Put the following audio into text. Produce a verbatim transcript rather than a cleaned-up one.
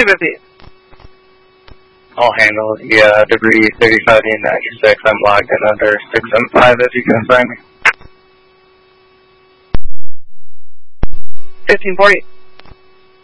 fifty fifty. I'll handle the uh, debris thirty-five to ninety-six. I'm logged in under six seven five if you can assign me. fifteen forty.